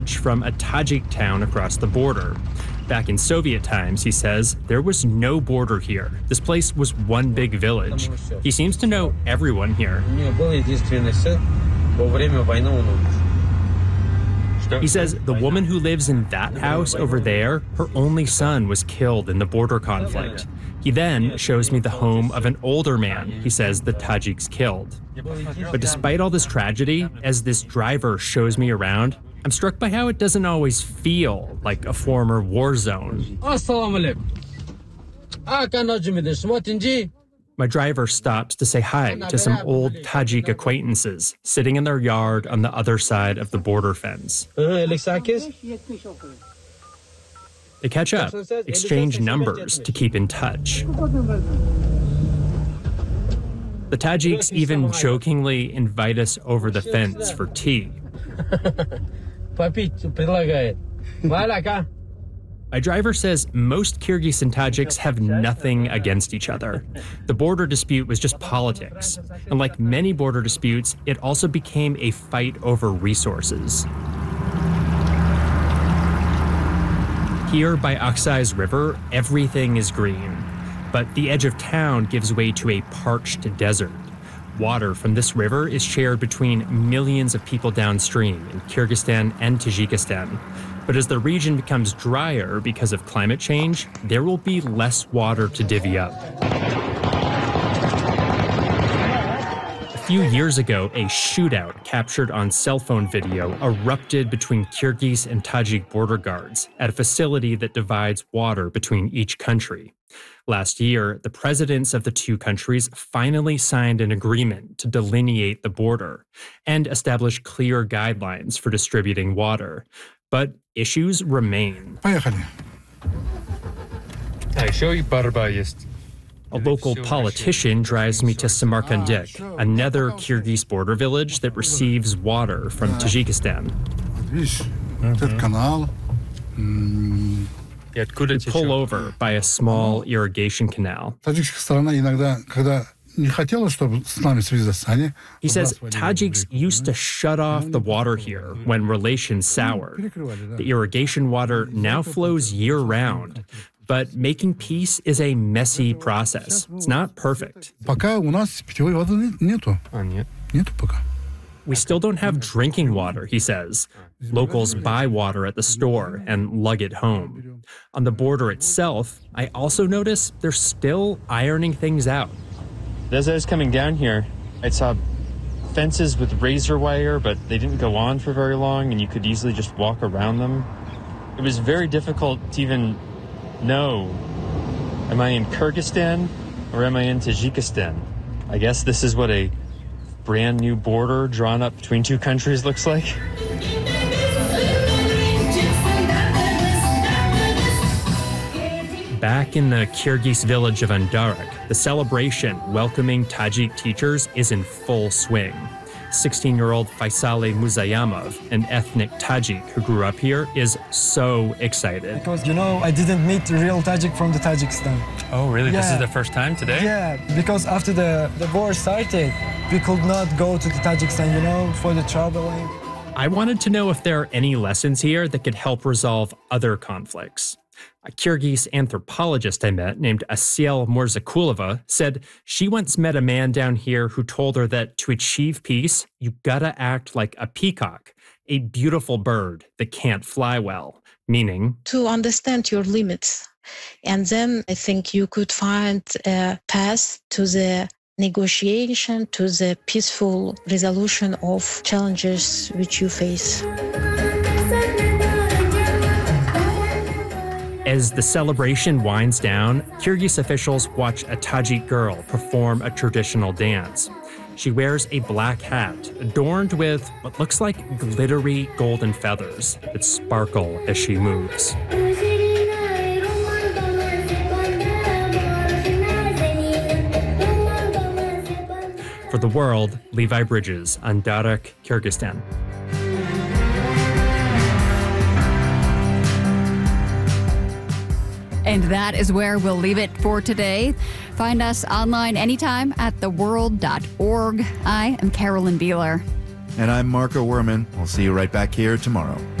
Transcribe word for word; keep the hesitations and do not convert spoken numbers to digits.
from a Tajik town across the border. Back in Soviet times, he says, there was no border here. This place was one big village. He seems to know everyone here. He says the woman who lives in that house over there, her only son was killed in the border conflict. He then shows me the home of an older man he says the Tajiks killed. But despite all this tragedy, as this driver shows me around, I'm struck by how it doesn't always feel like a former war zone. My driver stops to say hi to some old Tajik acquaintances sitting in their yard on the other side of the border fence. They catch up, exchange numbers to keep in touch. The Tajiks even jokingly invite us over the fence for tea. My driver says most Kyrgyz and Tajiks have nothing against each other. The border dispute was just politics. And like many border disputes, it also became a fight over resources. Here by Aksai's river, everything is green. But the edge of town gives way to a parched desert. Water from this river is shared between millions of people downstream in Kyrgyzstan and Tajikistan. But as the region becomes drier because of climate change, there will be less water to divvy up. A few years ago, a shootout captured on cell phone video erupted between Kyrgyz and Tajik border guards at a facility that divides water between each country. Last year, the presidents of the two countries finally signed an agreement to delineate the border and establish clear guidelines for distributing water. But issues remain. A local politician drives me to Samarkandyk, another Kyrgyz border village that receives water from Tajikistan. We pull over by a small irrigation canal. He says Tajiks used to shut off the water here when relations soured. The irrigation water now flows year-round. But making peace is a messy process. It's not perfect. We still don't have drinking water, he says. Locals buy water at the store and lug it home. On the border itself, I also notice they're still ironing things out. As I was coming down here, I saw fences with razor wire, but they didn't go on for very long, and you could easily just walk around them. It was very difficult to even know, am I in Kyrgyzstan or am I in Tajikistan? I guess this is what a brand new border drawn up between two countries looks like. Back in the Kyrgyz village of Andarak, the celebration welcoming Tajik teachers is in full swing. sixteen-year-old Faisale Muzayamov, an ethnic Tajik who grew up here, is so excited. Because, you know, I didn't meet a real Tajik from the Tajikistan. Oh, really? Yeah. This is the first time today? Yeah, because after the, the war started, we could not go to the Tajikistan, you know, for the traveling. I wanted to know if there are any lessons here that could help resolve other conflicts. A Kyrgyz anthropologist I met named Asiel Morzakulova said she once met a man down here who told her that to achieve peace, you gotta act like a peacock, a beautiful bird that can't fly well, meaning to understand your limits. And then I think you could find a path to the negotiation, to the peaceful resolution of challenges which you face. As the celebration winds down, Kyrgyz officials watch a Tajik girl perform a traditional dance. She wears a black hat adorned with what looks like glittery golden feathers that sparkle as she moves. For The World, Levi Bridges, Andarak, Kyrgyzstan. And that is where we'll leave it for today. Find us online anytime at the world dot org. I am Carolyn Beeler. And I'm Marco Werman. We'll see you right back here tomorrow.